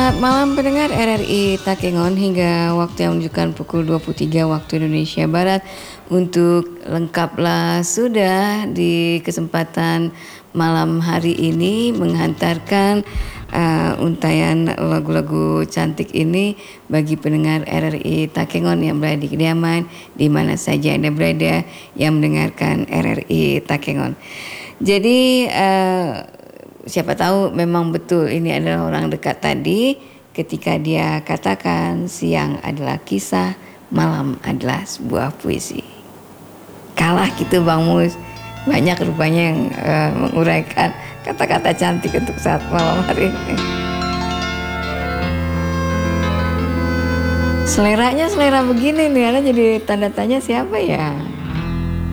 Selamat malam pendengar RRI Takengon, hingga waktu yang menunjukkan pukul 23 waktu Indonesia Barat. Untuk lengkaplah sudah di kesempatan malam hari ini menghantarkan untayan lagu-lagu cantik ini bagi pendengar RRI Takengon yang berada di kediaman di mana saja Anda berada yang mendengarkan RRI Takengon. Jadi siapa tahu memang betul ini adalah orang dekat tadi ketika dia katakan siang adalah kisah, malam adalah sebuah puisi. Kalah gitu Bang Mus, banyak rupanya yang menguraikan kata-kata cantik untuk saat malam hari ini. Seleranya selera begini nih, Ana jadi tanda tanya siapa ya?